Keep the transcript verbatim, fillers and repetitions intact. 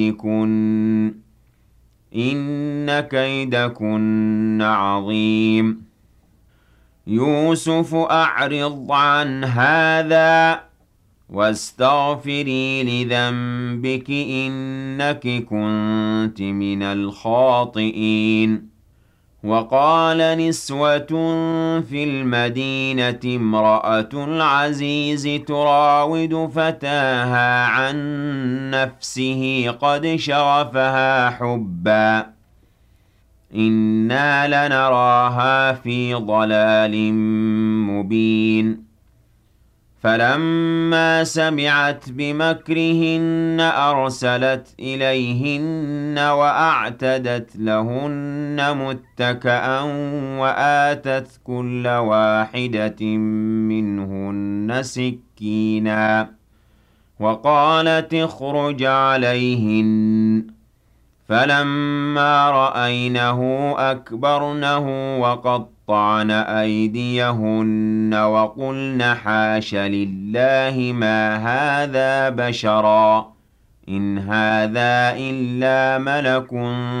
كُنَّ إِنَّ كَيْدَكُنَّ عَظِيمٌ يُوسُفُ أَعْرِضْ عَنْ هَٰذَا وَاسْتَغْفِرِي لِذَنبِكِ إِنَّكِ كُنتِ مِنَ الْخَاطِئِينَ وَقَالَ نِسْوَةٌ فِي الْمَدِينَةِ امْرَأَتُ الْعَزِيزِ تُرَاوِدُ فَتَاهَا عَن نَّفْسِهِ قَدْ شَغَفَهَا حُبًّا إِنَّا لَنَرَاهَا فِي ضَلَالٍ مُّبِينٍ فَلَمَّا سَمِعَتْ بِمَكْرِهِنَّ أَرْسَلَتْ إِلَيْهِنَّ وَأَعْتَدَتْ لَهُنَّ مُتَّكَأً وَآتَتْ كُلَّ وَاحِدَةٍ مِّنْهُنَّ سِكِّينًا وَقَالَتِ اخْرُجْ عَلَيْهِنَّ فَلَمَّا رَأَيْنَهُ أَكْبَرْنَهُ وَقَطَّعْنَ أَيْدِيَهُنَّ وَقُلْنَ حَاشَ لِلَّهِ مَا هَٰذَا بَشَرًا إِنْ هَٰذَا إِلَّا مَلَكٌ